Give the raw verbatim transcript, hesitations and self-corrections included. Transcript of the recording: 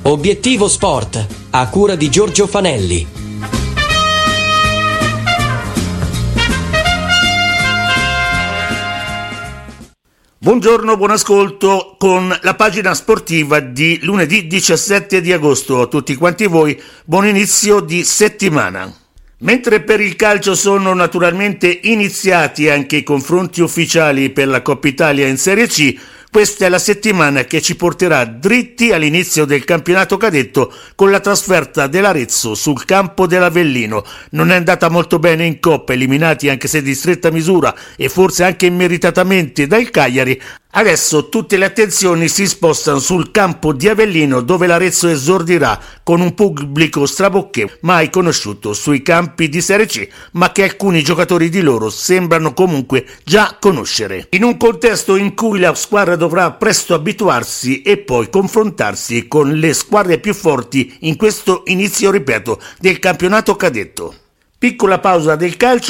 Obiettivo Sport, a cura di Giorgio Fanelli. Buongiorno, buon ascolto con la pagina sportiva di lunedì diciassette di agosto. A tutti quanti voi, buon inizio di settimana. Mentre per il calcio sono naturalmente iniziati anche i confronti ufficiali per la Coppa Italia in Serie C, questa è la settimana che ci porterà dritti all'inizio del campionato cadetto con la trasferta dell'Arezzo sul campo dell'Avellino. Non è andata molto bene in Coppa, eliminati anche se di stretta misura e forse anche immeritatamente dal Cagliari. Adesso tutte le attenzioni si spostano sul campo di Avellino, dove l'Arezzo esordirà con un pubblico strabocchevole mai conosciuto sui campi di Serie C, ma che alcuni giocatori di loro sembrano comunque già conoscere. In un contesto in cui la squadra dovrà presto abituarsi e poi confrontarsi con le squadre più forti in questo inizio, ripeto, del campionato cadetto. Piccola pausa del calcio